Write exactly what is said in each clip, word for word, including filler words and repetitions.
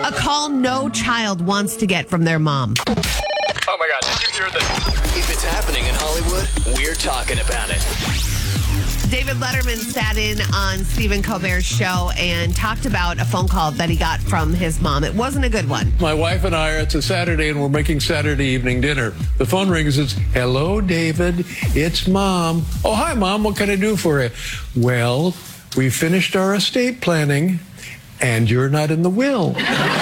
A call no child wants to get from their mom. Oh my God, did you hear this? If it's happening in Hollywood, we're talking about it. David Letterman sat in on Stephen Colbert's show and talked about a phone call that he got from his mom. It wasn't a good one. My wife and I, it's a Saturday and we're making Saturday evening dinner. The phone rings. It's, hello, David. It's Mom. Oh, hi, Mom. What can I do for you? Well, we finished our estate planning and you're not in the will.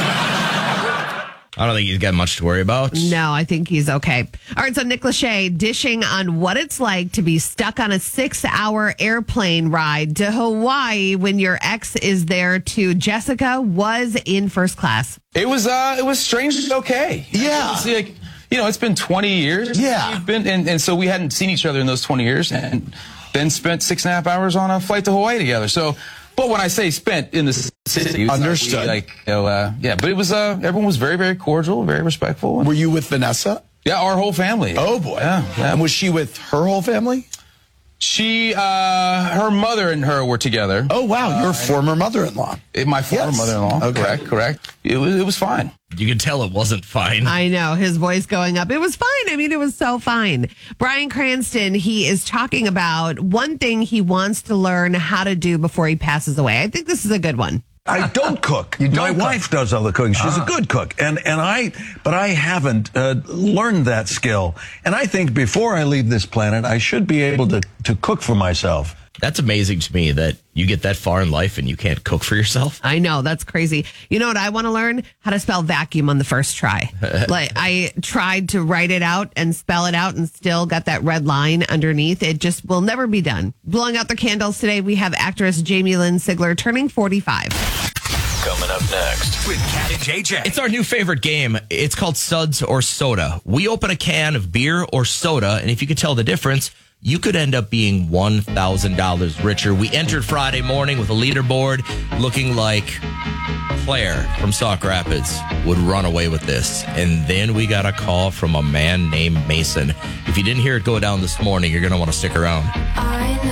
I don't think he's got much to worry about. No, I think he's okay. All right, so Nick Lachey dishing on what it's like to be stuck on a six-hour airplane ride to Hawaii when your ex is there too. Jessica was in first class. It was uh, it was strangely okay. Yeah. It's like, you know, it's been twenty years. Yeah. We've been, and, and so we hadn't seen each other in those twenty years, and then spent six and a half hours on a flight to Hawaii together. So, but when I say spent in the city, it's Understood. Like, like you know, uh, yeah. But it was uh, everyone was very, very cordial, very respectful. Were you with Vanessa? Yeah, our whole family. Oh, boy. Yeah, yeah. And was she with her whole family? She, uh, her mother and her were together. Oh, wow. Your former mother-in-law. It- my former Yes. mother-in-law. Okay. Correct, correct. It was, it was fine. You could tell it wasn't fine. I know, his voice going up. It was fine. I mean, it was so fine. Bryan Cranston, he is talking about one thing he wants to learn how to do before he passes away. I think this is a good one. I don't cook. You don't My cook. wife does all the cooking. She's Ah. a good cook, and and I, but I haven't uh, learned that skill. And I think before I leave this planet, I should be able to to cook for myself. That's amazing to me that you get that far in life and you can't cook for yourself. I know, that's crazy. You know what I want to learn? How to spell vacuum on the first try. Like, I tried to write it out and spell it out and still got that red line underneath. It just will never be done. Blowing out the candles today, we have actress Jamie Lynn Sigler turning forty-five. Coming up next. With Cat and J J. It's our new favorite game. It's called Suds or Soda. We open a can of beer or soda, and if you could tell the difference, you could end up being one thousand dollars richer. We entered Friday morning with a leaderboard looking like Claire from Sauk Rapids would run away with this. And then we got a call from a man named Mason. If you didn't hear it go down this morning, you're going to want to stick around.